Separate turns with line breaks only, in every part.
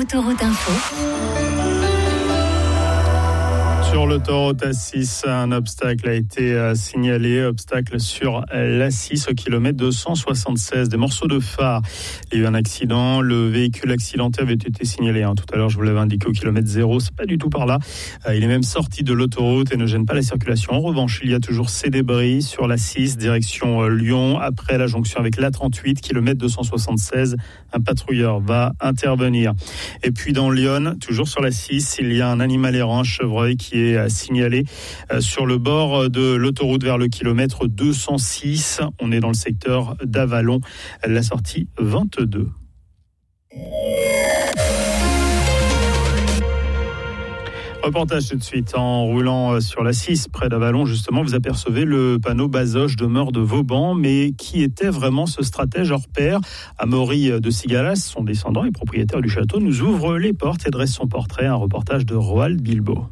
Autoroute Info.
Sur l'autoroute A6, un obstacle a été signalé, obstacle sur l'A6 au kilomètre 276, des morceaux de phare. Il y a eu un accident, le véhicule accidenté avait été signalé. Tout à l'heure, je vous l'avais indiqué au kilomètre 0, c'est pas du tout par là. Il est même sorti de l'autoroute et ne gêne pas la circulation. En revanche, il y a toujours ces débris sur l'A6, direction Lyon, après la jonction avec l'A38, kilomètre 276. Un patrouilleur va intervenir. Et puis dans Lyon, toujours sur l'A6, il y a un animal errant, un chevreuil, qui est signalé sur le bord de l'autoroute vers le kilomètre 206. On est dans le secteur d'Avallon, la sortie 22. Reportage tout de suite. En roulant sur la 6 près d'Avallon, justement, vous apercevez le panneau Bazoches demeure de Vauban. Mais qui était vraiment ce stratège hors pair? Amaury de Cigalas, son descendant et propriétaire du château, nous ouvre les portes et dresse son portrait. Un reportage de Roald Bilbao.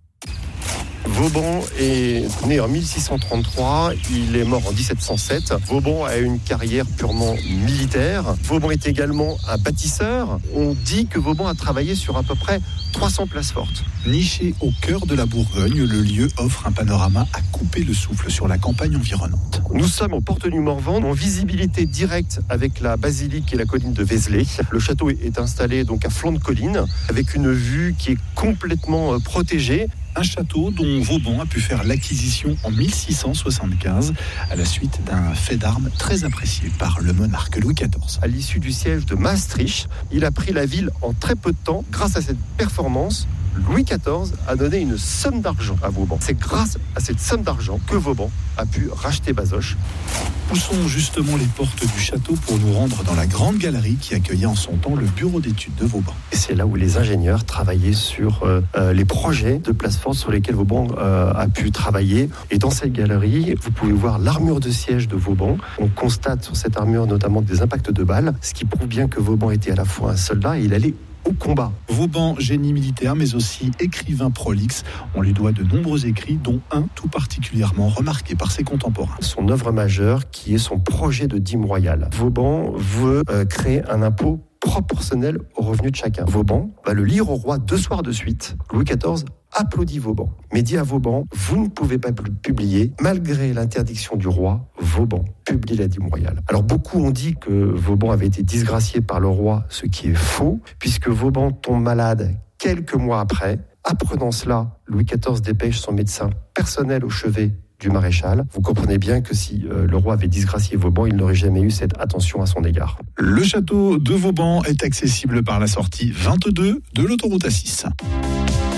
Vauban est né en 1633, il est mort en 1707. Vauban a une carrière purement militaire. Vauban est également un bâtisseur. On dit que Vauban a travaillé sur à peu près 300 places fortes.
Niché au cœur de la Bourgogne, le lieu offre un panorama à couper le souffle sur la campagne environnante.
Nous sommes en porte du Morvan, en visibilité directe avec la basilique et la colline de Vézelay. Le château est installé donc à flanc de colline, avec une vue qui est complètement protégée.
Un château dont Vauban a pu faire l'acquisition en 1675 à la suite d'un fait d'armes très apprécié par le monarque Louis XIV.
À l'issue du siège de Maastricht, il a pris la ville en très peu de temps. Grâce à cette performance, Louis XIV a donné une somme d'argent à Vauban. C'est grâce à cette somme d'argent que Vauban a pu racheter Bazoches.
Poussons justement les portes du château pour nous rendre dans la grande galerie qui accueillait en son temps le bureau d'études de Vauban.
Et c'est là où les ingénieurs travaillaient sur les projets de places fortes sur lesquels Vauban a pu travailler. Et dans cette galerie, vous pouvez voir l'armure de siège de Vauban. On constate sur cette armure notamment des impacts de balles, ce qui prouve bien que Vauban était à la fois un soldat et il allait au combat.
Vauban, génie militaire, mais aussi écrivain prolixe. On lui doit de nombreux écrits, dont un tout particulièrement remarqué par ses contemporains.
Son œuvre majeure, qui est son projet de dîme royale. Vauban veut créer un impôt proportionnel aux revenus de chacun. Vauban va le lire au roi 2 soirs de suite. Louis XIV applaudit Vauban, mais dit à Vauban, vous ne pouvez pas publier, malgré l'interdiction du roi, Vauban publie la dîme royale. Alors beaucoup ont dit que Vauban avait été disgracié par le roi, ce qui est faux, puisque Vauban tombe malade quelques mois après. Apprenant cela, Louis XIV dépêche son médecin personnel au chevet du maréchal. Vous comprenez bien que si le roi avait disgracié Vauban, il n'aurait jamais eu cette attention à son égard.
Le château de Vauban est accessible par la sortie 22 de l'autoroute A6.